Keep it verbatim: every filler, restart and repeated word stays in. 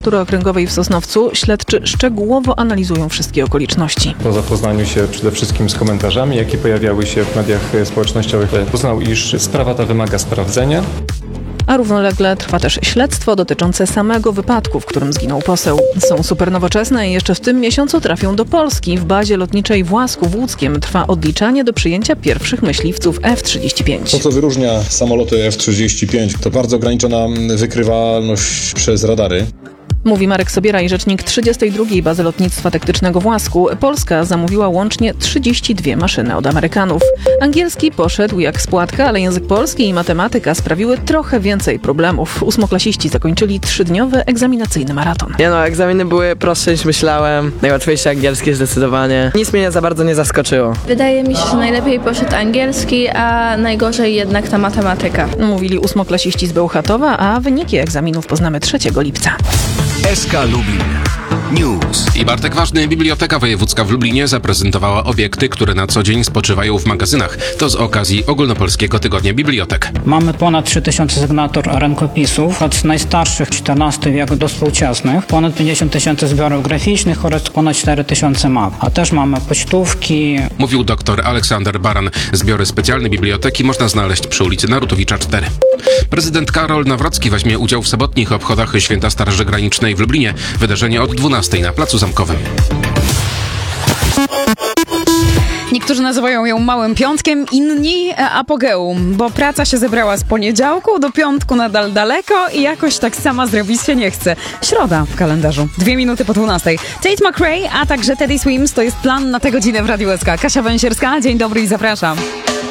Prokuratury Okręgowej w Sosnowcu śledczy szczegółowo analizują wszystkie okoliczności. Po zapoznaniu się przede wszystkim z komentarzami, jakie pojawiały się w mediach społecznościowych, uznał, iż sprawa ta wymaga sprawdzenia. A równolegle trwa też śledztwo dotyczące samego wypadku, w którym zginął poseł. Są super nowoczesne i jeszcze w tym miesiącu trafią do Polski. W bazie lotniczej w Łasku w Łódzkiem trwa odliczanie do przyjęcia pierwszych myśliwców F trzydzieści pięć. To, co wyróżnia samoloty F trzydzieści pięć, to bardzo ograniczona wykrywalność przez radary. Mówi Marek Sobieraj, rzecznik trzydziestej drugiej Bazy Lotnictwa Taktycznego w Łasku. Polska zamówiła łącznie trzydzieści dwie maszyny od Amerykanów. Angielski poszedł jak z płatka, ale język polski i matematyka sprawiły trochę więcej problemów. Ósmoklasiści zakończyli trzydniowy egzaminacyjny maraton. Nie no, egzaminy były prostsze niż myślałem. Najłatwiejsze angielskie zdecydowanie. Nic mnie za bardzo nie zaskoczyło. Wydaje mi się, że najlepiej poszedł angielski, a najgorzej jednak ta matematyka. Mówili ósmoklasiści z Bełchatowa, a wyniki egzaminów poznamy trzeciego lipca. S K Lublin News. I Bartek Ważny. Biblioteka Wojewódzka w Lublinie zaprezentowała obiekty, które na co dzień spoczywają w magazynach. To z okazji Ogólnopolskiego Tygodnia Bibliotek. Mamy ponad trzy tysiące sygnatur rękopisów, od najstarszych czternastego wieku do współczesnych, ponad pięćdziesiąt tysięcy zbiorów graficznych oraz ponad cztery tysiące map. A też mamy pocztówki. Mówił dr Aleksander Baran. Zbiory specjalne biblioteki można znaleźć przy ulicy Narutowicza cztery. Prezydent Karol Nawrocki weźmie udział w sobotnich obchodach Święta Straży Granicznej w Lublinie. Wydarzenie od dwunastej na Placu Zamkowym. Niektórzy nazywają ją małym piątkiem, inni apogeum, bo praca się zebrała z poniedziałku, do piątku nadal daleko i jakoś tak sama zrobić się nie chce. Środa w kalendarzu. Dwie minuty po dwunastej. Tate McRae, a także Teddy Swims to jest plan na tę godzinę w Radiu S K. Kasia Węsierska, dzień dobry i zapraszam.